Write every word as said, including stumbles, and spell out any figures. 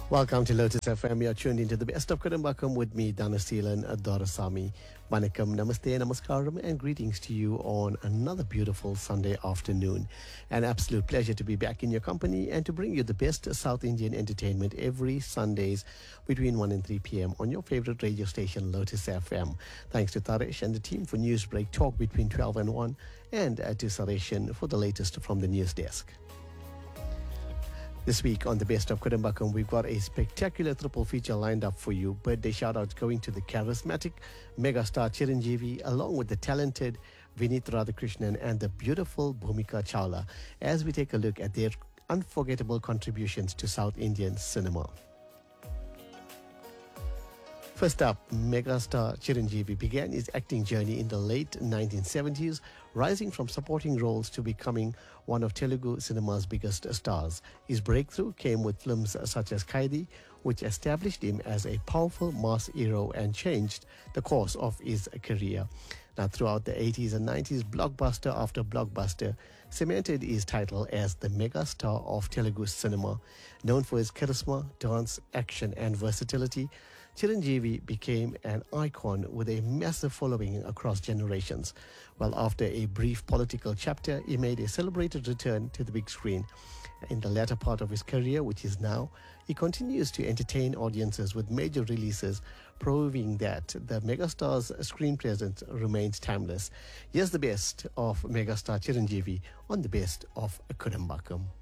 Welcome to Lotus F M. You're tuned into the best of Kodambakam with me, Dhanaseelan Dorasamy. Vanakkam, namaste, namaskaram, and greetings to you on another beautiful Sunday afternoon. An absolute pleasure to be back in your company and to bring you the best South Indian entertainment every Sundays between one and three p.m. on your favorite radio station, Lotus F M. Thanks to Taresh and the team for Newsbreak Talk between twelve and one, and uh, to Sareshan for the latest from the news desk. This week on the Best of Kodambakam, we've got a spectacular triple feature lined up for you. Birthday shout-outs going to the charismatic megastar Chiranjeevi, along with the talented Vinith Radhakrishnan and the beautiful Bhumika Chawla, as we take a look at their unforgettable contributions to South Indian cinema. First up, megastar Chiranjeevi began his acting journey in the late nineteen seventies, rising from supporting roles to becoming one of Telugu cinema's biggest stars. His breakthrough came with films such as Kaidi, which established him as a powerful mass hero and changed the course of his career. Now, throughout the eighties and nineties, blockbuster after blockbuster cemented his title as the mega star of Telugu cinema. Known for his charisma, dance, action and versatility, Chiranjeevi became an icon with a massive following across generations. Well, after a brief political chapter, he made a celebrated return to the big screen. In the latter part of his career, which is now, he continues to entertain audiences with major releases, proving that the megastar's screen presence remains timeless. Here's the best of megastar Chiranjeevi on the Best of Kodambakam.